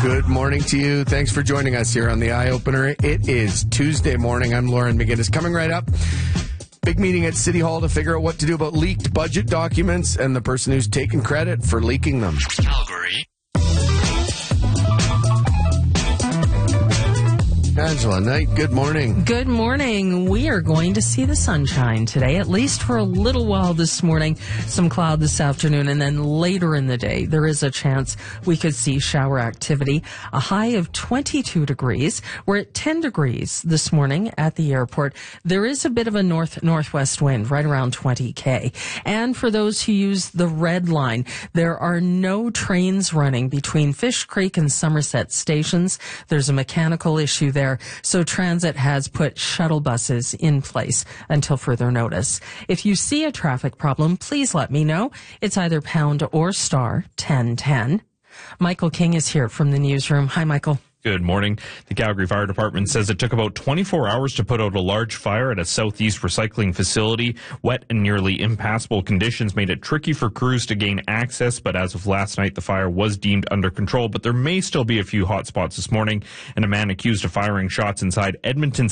Good morning to you. Thanks for joining us here on the Eye Opener. It is Tuesday morning. I'm Lauren McGinnis. Coming right up, big meeting at City Hall to figure out what to do about leaked budget documents and the person who's taken credit for leaking them. Calgary. Angela Knight, good morning. Good morning. We are going to see the sunshine today, at least for a little while this morning. Some cloud this afternoon, and then later in the day, there is a chance we could see shower activity. A high of 22 degrees. We're at 10 degrees this morning at the airport. There is a bit of a northwest wind, right around 20 km. And for those who use the red line, there are no trains running between Fish Creek and Somerset stations. There's a mechanical issue there. So transit has put shuttle buses in place until further notice. If you see a traffic problem, please let me know. It's either pound or star 1010. Michael King is here from the newsroom. Hi, Michael. Good morning. The Calgary Fire Department says it took about 24 hours to put out a large fire at a southeast recycling facility. Wet and nearly impassable conditions made it tricky for crews to gain access, but as of last night, the fire was deemed under control. But there may still be a few hot spots this morning, and a man accused of firing shots inside Edmonton